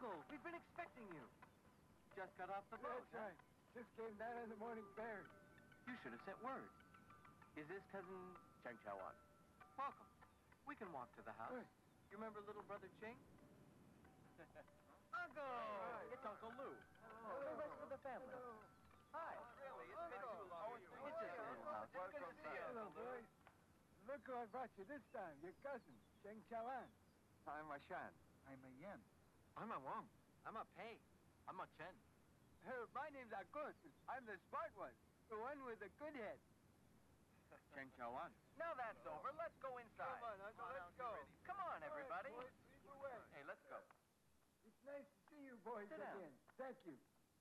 Uncle, we've been expecting you. Just got off the boat. That's right. Just came down on the morning ferry. You should have sent word. Is this cousin Cheng Chaoan? Welcome. We can walk to the house. Hey. You remember little brother Ching? Uncle! Hi. It's Uncle Lou. Hello. The rest of the family. Hello. Hi. Really, it's been too long. It's just a little house. It's good to see you. Hello, boys. Look who I brought you this time. Your cousin, Cheng Chaoan. I'm a Shan. I'm a Yen. I'm a Wang. I'm a Pei. I'm a Chen. My name's Agus. I'm the smart one. The one with the good head. Cheng Chaoan. Now that's over. Let's go inside. Come on, Uncle, let's go. Come on, everybody. All right, boys, lead the way. Hey, let's go. It's nice to see you boys Sit down. again. Thank you.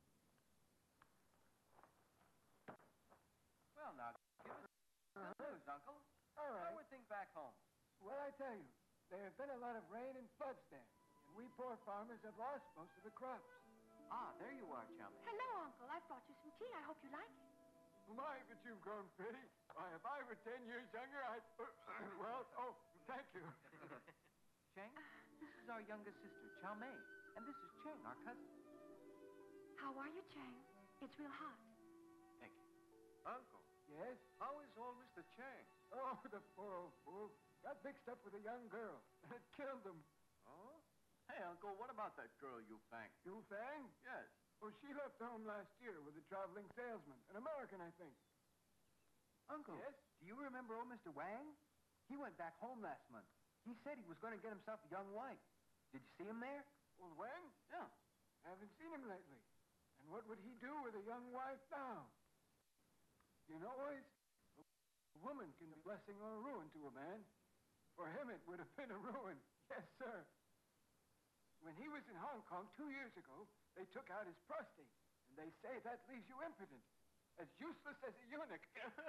Well, now, give us good news, Uncle. All right. How are things back home? Well, I tell you, there have been a lot of rain and floods there, and we poor farmers have lost most of the crops. Ah, there you are, chummy. Hello, Uncle. I've brought you some tea. I hope you like it. My, but you've grown pretty. Why, if I were 10 years younger, I'd... well, oh, thank you. Cheng, this is our youngest sister, Chow Mei. And this is Cheng, our cousin. How are you, Chang? It's real hot. Thank you. Uncle, Yes? how is old Mr. Chang? Oh, the poor old fool. Got mixed up with a young girl, and it killed him. Oh? Hey, Uncle, what about that girl you banged? Yu Fang? Yes. Oh, she left home last year with a traveling salesman, an American, I think. Uncle, Yes? do you remember old Mr. Wang? He went back home last month. He said he was going to get himself a young wife. Did you see him there? Old Wang? Yeah. Haven't seen him lately. And what would he do with a young wife now? You know, boys, a woman can be a blessing or a ruin to a man. For him, it would have been a ruin. Yes, sir. When he was in Hong Kong 2 years ago, they took out his prostate. And they say that leaves you impotent. As useless as a eunuch.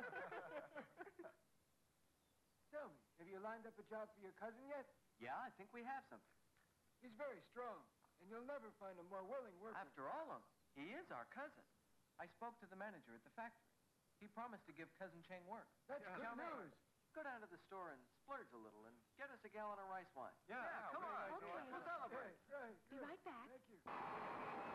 Tell me, have you lined up a job for your cousin yet? Yeah, I think we have something. He's very strong, and you'll never find a more willing worker. After all, Uncle, he is our cousin. I spoke to the manager at the factory. He promised to give Cousin Cheng work. That's Chow good Mei, news. go down to the store and splurge a little and get us a gallon of rice wine. Yeah, come on. Okay. We'll celebrate. Right, Be right back. Thank you.